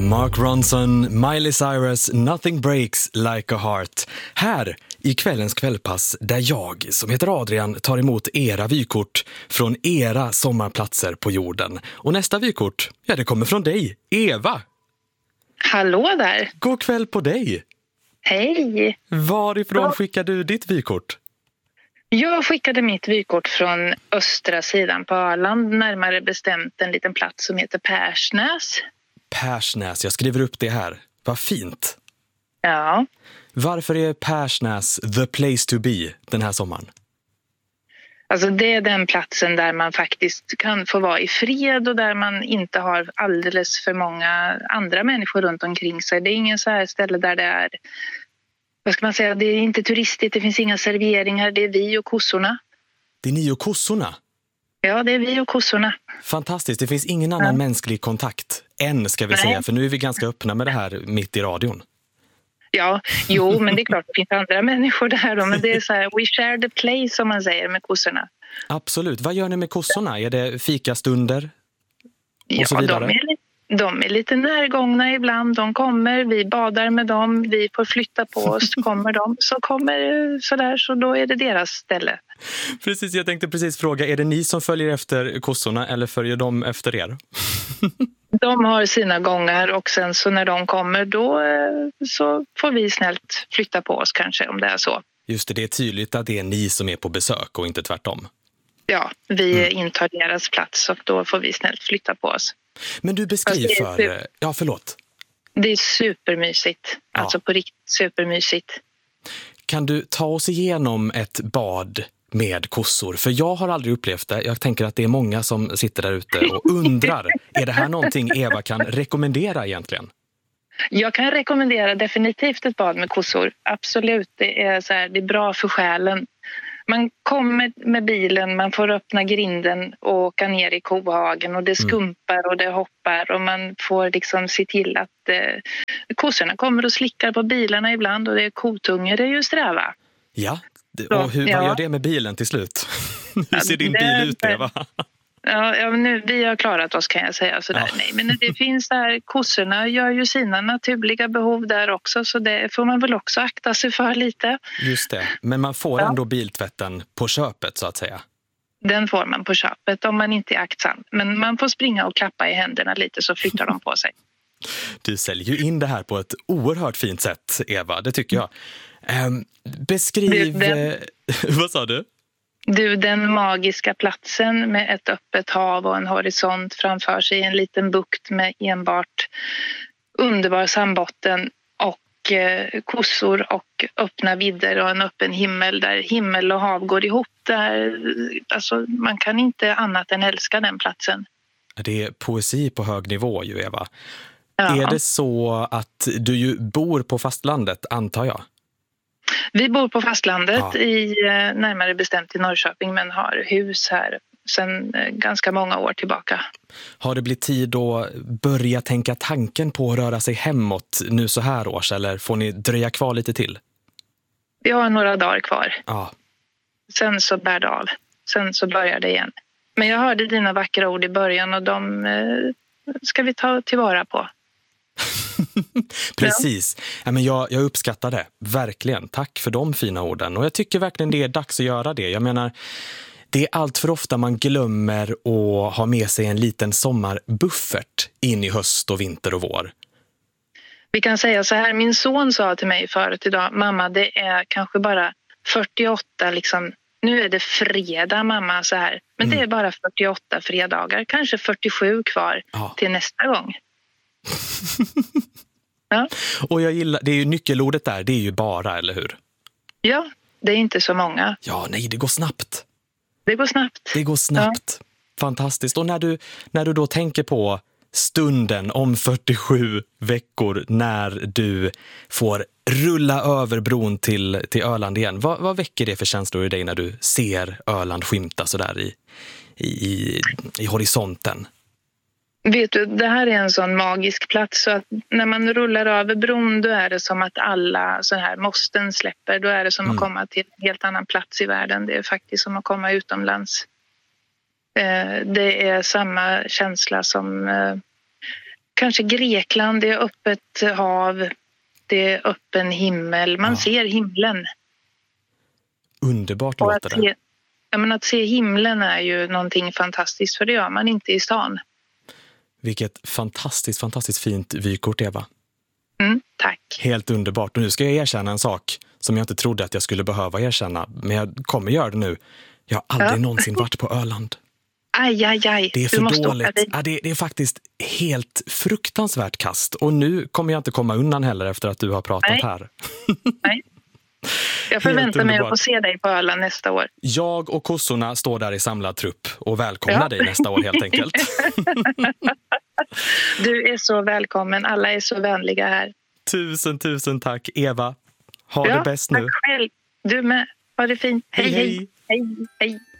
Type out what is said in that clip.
Mark Ronson, Miley Cyrus, Nothing Breaks Like a Heart. Här i kvällens kvällpass där jag, som heter Adrian, tar emot era vykort från era sommarplatser på jorden. Och nästa vykort, ja, det kommer från dig, Eva. Hallå där. God kväll på dig. Hej. Varifrån skickar du ditt vykort? Jag skickade mitt vykort från östra sidan på Öland, närmare bestämt en liten plats som heter Persnäs. Persnäs, jag skriver upp det här. Vad fint. Ja. Varför är Persnäs the place to be den här sommaren? Alltså det är den platsen där man faktiskt kan få vara i fred och där man inte har alldeles för många andra människor runt omkring sig. Det är ingen så här ställe där det är, vad ska man säga, det är inte turistigt, det finns inga serveringar, det är vi och kossorna. Det är ni och kossorna? Ja, det är vi och kossorna. Fantastiskt, det finns ingen annan mänsklig kontakt än, ska vi säga, för nu är vi ganska öppna med det här mitt i radion. Ja, jo, men det är klart det finns andra människor där då, men det är så här, we share the place som man säger med kossorna. Absolut, vad gör ni med kossorna? Är det fikastunder och så vidare? De är lite närgångna ibland, de kommer, vi badar med dem, vi får flytta på oss, kommer de så kommer sådär, så då är det deras ställe. Precis, jag tänkte precis fråga, är det ni som följer efter kossorna eller följer de efter er? De har sina gångar och sen så när de kommer då så får vi snällt flytta på oss kanske om det är så. Just det, det är tydligt att det är ni som är på besök och inte tvärtom. Ja, vi intar deras plats och då får vi snällt flytta på oss. Men du beskriver för... Ja, förlåt. Det är supermysigt. Ja. Alltså på riktigt supermysigt. Kan du ta oss igenom ett bad med kossor? För jag har aldrig upplevt det. Jag tänker att det är många som sitter där ute och undrar. Är det här någonting Eva kan rekommendera egentligen? Jag kan rekommendera definitivt ett bad med kossor. Absolut, det är så här, det är bra för själen. Man kommer med bilen, man får öppna grinden och åka ner i kohagen och det skumpar och det hoppar och man får liksom se till att kossorna kommer och slickar på bilarna ibland och det är kotunger, det är ju sträva. Ja, och vad gör det med bilen till slut? Hur ser din bil ut, Eva? Ja, men nu, vi har klarat oss kan jag säga sådär. Ja. Nej, men det finns där, kossorna gör ju sina naturliga behov där också så det får man väl också akta sig för lite. Just det, men man får ändå biltvätten på köpet så att säga. Den får man på köpet om man inte är aktsam. Men man får springa och klappa i händerna lite så flyttar de på sig. Du säljer ju in det här på ett oerhört fint sätt, Eva, det tycker jag. Beskriv... Vad sa du? Du, den magiska platsen med ett öppet hav och en horisont framför sig i en liten bukt med enbart underbar sandbotten och kossor och öppna vidder och en öppen himmel där himmel och hav går ihop. Där, alltså, man kan inte annat än älska den platsen. Det är poesi på hög nivå ju, Eva. Ja. Är det så att du ju bor på fastlandet, antar jag? Vi bor på fastlandet, närmare bestämt i Norrköping, men har hus här sedan ganska många år tillbaka. Har det blivit tid att börja tänka tanken på att röra sig hemåt nu så här års, eller får ni dröja kvar lite till? Vi har några dagar kvar. Ja. Sen så bär det av. Sen så börjar det igen. Men jag hörde dina vackra ord i början och de ska vi ta tillvara på. Precis. Ja, men jag uppskattar det, verkligen. Tack för de fina orden. Och jag tycker verkligen det är dags att göra det. Jag menar, det är allt för ofta man glömmer att ha med sig en liten sommarbuffert in i höst och vinter och vår. Vi kan säga så här, min son sa till mig förut idag, mamma, det är kanske bara 48 liksom, nu är det fredag mamma så här, men det är bara 48 fredagar, kanske 47 kvar till nästa gång. Ja. Och jag gillar, det är ju nyckelordet där, det är ju bara, eller hur? Ja, det är inte så många. Ja, nej, det går snabbt. Det går snabbt. Det går snabbt. Ja. Fantastiskt. Och när du då tänker på stunden om 47 veckor när du får rulla över bron till Öland igen. Vad väcker det för känslor i dig när du ser Öland skymta så där i horisonten? Vet du, det här är en sån magisk plats så att när man rullar över bron då är det som att alla så här måsten släpper. Då är det som att komma till en helt annan plats i världen. Det är faktiskt som att komma utomlands. Det är samma känsla som kanske Grekland, det är öppet hav, det är öppen himmel. Man ser himlen. Underbart låter det. Att se himlen är ju någonting fantastiskt, för det gör man inte i stan. Vilket fantastiskt fint vykort, Eva. Tack. Helt underbart. Och nu ska jag erkänna en sak som jag inte trodde att jag skulle behöva erkänna. Men jag kommer göra det nu. Jag har aldrig någonsin varit på Öland. Aj. Det är för dåligt. Ja, det är faktiskt helt fruktansvärt kast. Och nu kommer jag inte komma undan heller efter att du har pratat här. Nej. Jag förväntar mig att få se dig på Öland nästa år. Jag och kossorna står där i samlad trupp och välkomnar dig nästa år helt enkelt. Du är så välkommen. Alla är så vänliga här. Tusen tack, Eva. Ha det bäst nu. Tack själv. Du med. Ha det fint. Hej.